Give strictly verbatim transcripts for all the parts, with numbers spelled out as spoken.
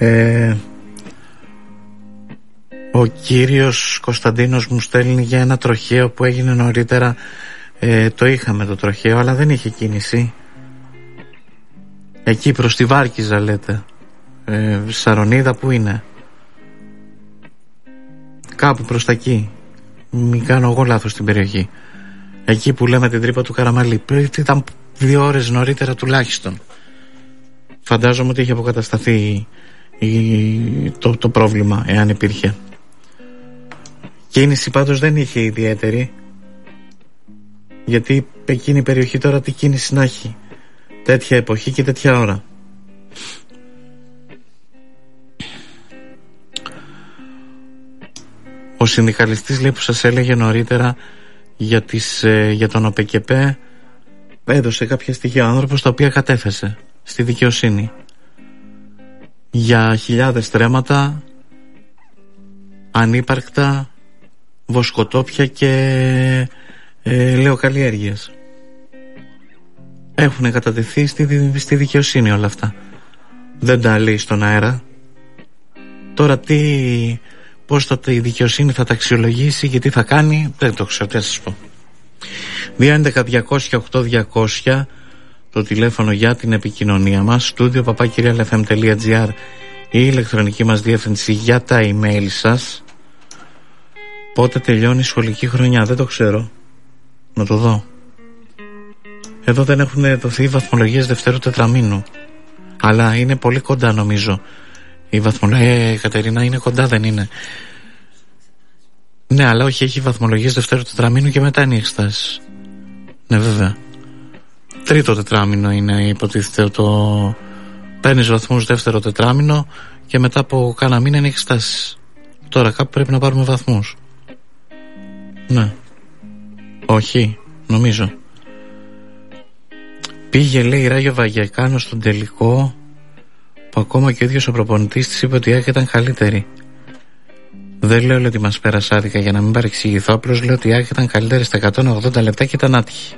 ε, Ο κύριος Κωνσταντίνος μου στέλνει για ένα τροχαίο που έγινε νωρίτερα. ε, Το είχαμε το τροχαίο, αλλά δεν είχε κίνηση. Εκεί προς τη Βάρκιζα λέτε. ε, Σαρονίδα που είναι? Κάπου προς τα εκεί. Μην κάνω εγώ λάθος στην περιοχή. Εκεί που λέμε την τρύπα του Καραμαλή. Πριν ήταν δύο ώρες νωρίτερα τουλάχιστον. Φαντάζομαι ότι είχε αποκατασταθεί η, το, το πρόβλημα, εάν υπήρχε. Κίνηση πάντως δεν είχε ιδιαίτερη. Γιατί εκείνη η περιοχή τώρα τι κίνηση να έχει τέτοια εποχή και τέτοια ώρα? Ο συνδικαλιστής λέει που σας έλεγε νωρίτερα για, τις, ε, για τον ΟΠΕΚΕΠΕ έδωσε κάποια στοιχεία ο άνθρωπος τα οποία κατέθεσε στη δικαιοσύνη για χιλιάδες στρέμματα, ανύπαρκτα, βοσκοτόπια και ε, λεοκαλλιέργειες. Έχουν κατατεθεί στη, στη δικαιοσύνη όλα αυτά. Δεν τα λέει στον αέρα. Τώρα τι, πώς το, η δικαιοσύνη θα τα αξιολογήσει και τι θα κάνει, δεν το ξέρω, τι να σας πω. δύο έντεκα διακόσια οκτώ διακόσια το τηλέφωνο για την επικοινωνία μας, στούντιο παπάκυριαλ εφ εμ τελεία τζι άρ, η ηλεκτρονική μας διεύθυνση για τα email σας. Πότε τελειώνει η σχολική χρονιά? Δεν το ξέρω. Να το δω. Εδώ δεν έχουν δοθεί βαθμολογίες δευτέρου τετραμήνου, αλλά είναι πολύ κοντά νομίζω. Η βαθμολογία, ε, Κατερίνα, είναι κοντά, δεν είναι? Ναι, αλλά όχι, έχει βαθμολογίες δευτέρου τετραμήνου και μετά είναι οι εξετάσεις. Ναι, βέβαια. Τρίτο τετράμινο είναι, υποτίθεται, το παίρνεις βαθμούς δεύτερο τετράμινο και μετά από κάνα μήνα είναι εξετάσεις. Τώρα κάπου πρέπει να πάρουμε βαθμούς. Ναι. Όχι, νομίζω. Πήγε, λέει, η Ράγιο Βαγιακάνο στον τελικό, που ακόμα και ο ίδιος ο προπονητής της είπε ότι η ΑΕΚ ήταν καλύτερη. Δεν λέω ότι μας πέρασε άδικα για να μην παρεξηγηθώ, απλώς λέω ότι η ΑΕΚ ήταν καλύτερη στα εκατόν ογδόντα λεπτά και ήταν άτυχη.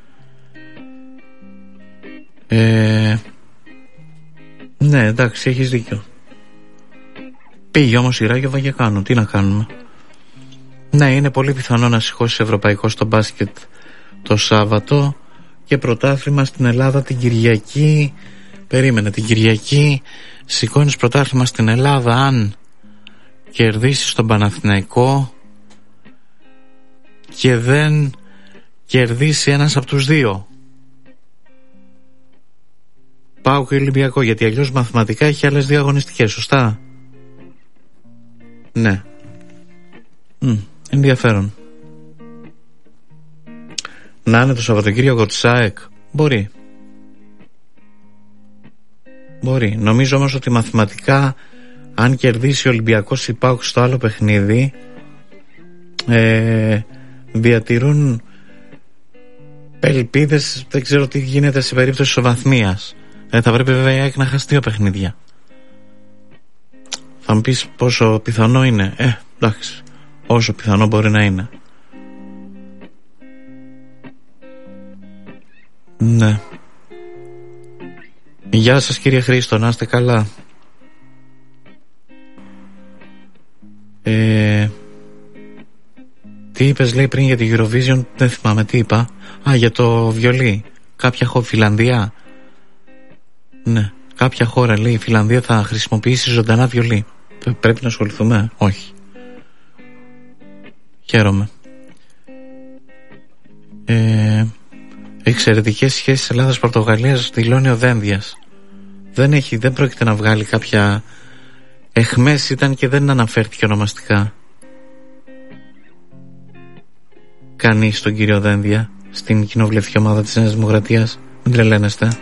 Ε, ναι, εντάξει, έχεις δίκιο. Πήγε όμως η Ράγιο Βαγιακάνο, τι να κάνουμε. Ναι, είναι πολύ πιθανό να σηκώσει ευρωπαϊκό στο μπάσκετ το Σάββατο και πρωτάθλημα στην Ελλάδα την Κυριακή. Περίμενε, την Κυριακή σηκώνεις πρωτάθλημα στην Ελλάδα αν κερδίσεις τον Παναθηναϊκό και δεν κερδίσει ένας από τους δύο, ΠΑΟΚ και Ολυμπιακό, γιατί αλλιώς μαθηματικά έχει άλλες δύο αγωνιστικές, σωστά? Ναι. Μ, ενδιαφέρον. Να είναι το Σαββατοκύριακο της ΑΕΚ? Μπορεί. Μπορεί. Νομίζω όμως ότι μαθηματικά αν κερδίσει ο Ολυμπιακός ή ΠΑΟΚ στο άλλο παιχνίδι, ε, διατηρούν ελπίδες. Δεν ξέρω τι γίνεται σε περίπτωση ισοβαθμίας. Ε, θα πρέπει βέβαια η ΑΕΚ να χάσει δύο παιχνίδια. Θα μου πεις πόσο πιθανό είναι? Ε, εντάξει, όσο πιθανό μπορεί να είναι. Ναι. Γεια σας κύριε Χρήστο, να είστε καλά. Ε, τι είπες, λέει, πριν για τη Eurovision? Δεν θυμάμαι τι είπα. Α, για το βιολί. Κάποια χώρα, Φιλανδία. Ναι, κάποια χώρα, λέει, η Φιλανδία θα χρησιμοποιήσει ζωντανά βιολί. Πρέπει να ασχοληθούμε? Όχι. Χαίρομαι. Ε, εξαιρετικές σχέσεις Ελλάδας-Πορτογαλίας δηλώνει ο Δένδιας. Δεν έχει, δεν πρόκειται να βγάλει κάποια... Εχμές ήταν και δεν αναφέρθηκε ονομαστικά κανείς στον κύριο Δένδια στην κοινοβουλευτική ομάδα της Νέας Δημοκρατίας. Μην τρελαίνεστε.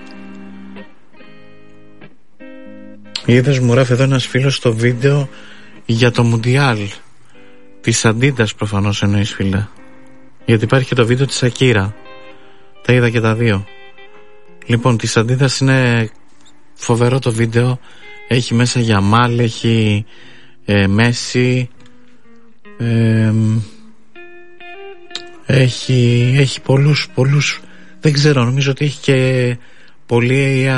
Είδες, μου γράφει εδώ ένας φίλος στο βίντεο για το Μουντιάλ της Αντίντας, προφανώς εννοείς, φίλε, γιατί υπάρχει και το βίντεο της Ακύρα. Τα είδα και τα δύο. Λοιπόν, της Αντίντας είναι φοβερό το βίντεο. Έχει μέσα Γιαμάλ, έχει ε, Μέση, ε, έχει, έχει πολλούς, πολλούς, δεν ξέρω, νομίζω ότι έχει και πολύ